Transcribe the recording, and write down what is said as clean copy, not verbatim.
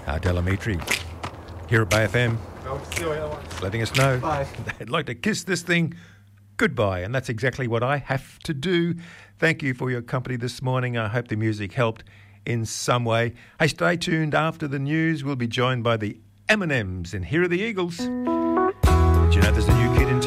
Delamitri here at Bay FM, letting us know they'd like to kiss this thing goodbye, and that's exactly what I have to do. Thank you for your company this morning. I hope the music helped in some way. Hey, stay tuned. After the news, we'll be joined by the M&Ms, and here are the Eagles. Did you know there's a new kid in